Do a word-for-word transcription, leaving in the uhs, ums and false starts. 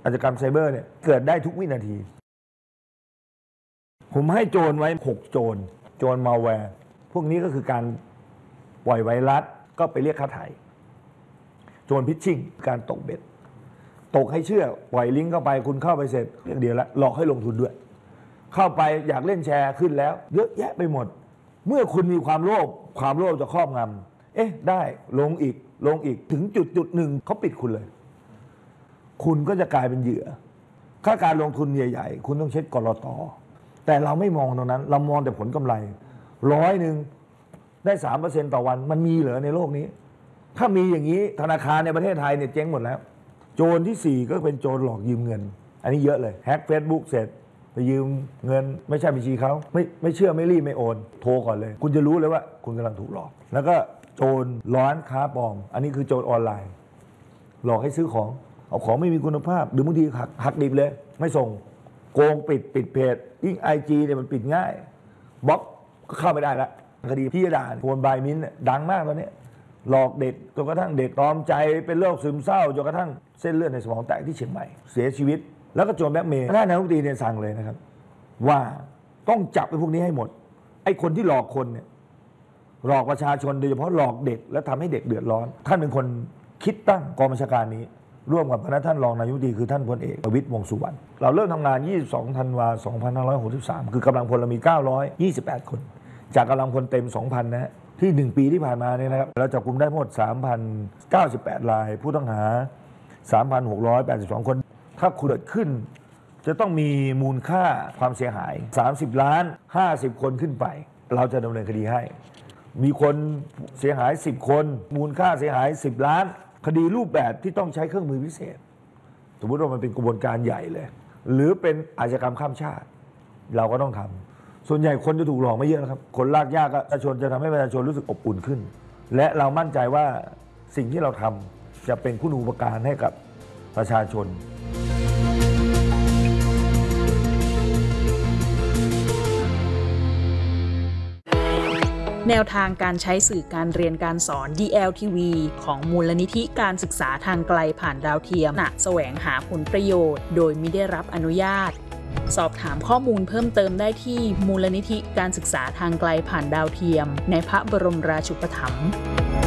อาชญากรรมไซเบอร์เนี่ยเกิดได้ทุกวินาทีผมให้โจรไว้หกโจรโจรมาแวร์พวกนี้ก็คือการปล่อยไวรัสก็ไปเรียกค่าไถ่โจรพิชชิ่งการตกเบ็ดตกให้เชื่อปล่อยลิงก์เข้าไปคุณเข้าไปเสร็จเรื่องเดียวละหลอกให้ลงทุนด้วยเข้าไปอยากเล่นแชร์ขึ้นแล้วเยอะแยะไปหมดเมื่อคุณมีความโลภความโลภจะครอบงำเอ๊ะได้ลงอีกลงอีกถึงจุดจุดหนึ่งเขาปิดคุณเลยคุณก็จะกลายเป็นเหยื่อถ้าการลงทุนใหญ่ๆคุณต้องเช็คกลต.แต่เราไม่มองตรงนั้นเรามองแต่ผลกำไรร้อยหนึ่งได้สามเปอร์เซ็นต์ต่อวันมันมีเหรอในโลกนี้ถ้ามีอย่างนี้ธนาคารในประเทศไทยเนี่ยเจ๊งหมดแล้วโจรที่สี่ก็เป็นโจรหลอกยืมเงินอันนี้เยอะเลยแฮ็กเฟซบุ๊กเสร็จไปยืมเงินไม่ใช่บัญชีเขาไม่ไม่เชื่อไม่รีบไม่โอนโทรก่อนเลยคุณจะรู้เลยว่าคุณกำลังถูกหลอกแล้วก็โจรร้านค้าปลอมอันนี้คือโจรออนไลน์หลอกให้ซื้อของเอาของไม่มีคุณภาพหรือบางทีหักหักดิบเลยไม่ส่งโกงปิดปิดเพจยิ่งไอจีเนี่ยมันปิดง่ายบล็อกก็เข้าไม่ได้ละคดีพี่ดาโคนบายมิ้นเนี่ยดังมากตอนนี้หลอกเด็กจนกระทั่งเด็กตอมใจเป็นโรคซึมเศร้าจนกระทั่งเส้นเลือดในสมองแตกที่เชียงใหม่เสียชีวิตแล้วก็โจรแบล็กเมย์ท่านนายกรัฐมนตรีเนี่ยสั่งเลยนะครับว่าต้องจับไอ้พวกนี้ให้หมดไอ้คนที่หลอกคนเนี่ยหลอกประชาชนโดยเฉพาะหลอกเด็กและทำให้เด็กเดือดร้อนท่านเป็นคนคิดตั้งกองบัญชาการนี้ร่วมกับคณะท่านรองนายกรัฐมนตรีคือท่านพลเอกประวิตรวงษ์สุวรรณเราเริ่มทำงานยี่สิบสองธันวาคมสองพันห้าร้อยหกสิบสามคือกำลังพลเรามีเก้าร้อยยี่สิบแปดคนจากกำลังพลเต็ม สองพัน นะฮะที่หนึ่งปีที่ผ่านมาเนี่ยนะครับเราจับกุมได้ทั้งหมด สามพันเก้าสิบแปด รายผู้ต้องหา สามพันหกร้อยแปดสิบสอง คนถ้าเกิดขึ้นจะต้องมีมูลค่าความเสียหายสามสิบล้านห้าสิบคนขึ้นไปเราจะดำเนินคดีให้มีคนเสียหายสิบคนมูลค่าเสียหายสิบล้านคดีรูปแบบที่ต้องใช้เครื่องมือพิเศษสมมติว่ามันเป็นกระบวนการใหญ่เลยหรือเป็นอาชญากรรมข้ามชาติเราก็ต้องทำส่วนใหญ่คนจะถูกหลอกไม่เยอะนะครับคนลากยากประชาชนจะทำให้ประชาชนรู้สึกอบอุ่นขึ้นและเรามั่นใจว่าสิ่งที่เราทำจะเป็นคุณูปการให้กับประชาชนแนวทางการใช้สื่อการเรียนการสอน ดี แอล ที วี ของมูลนิธิการศึกษาทางไกลผ่านดาวเทียมณแสวงหาผลประโยชน์โดยมิได้รับอนุญาตสอบถามข้อมูลเพิ่มเติมได้ที่มูลนิธิการศึกษาทางไกลผ่านดาวเทียมในพระบรมราชูปถัมภ์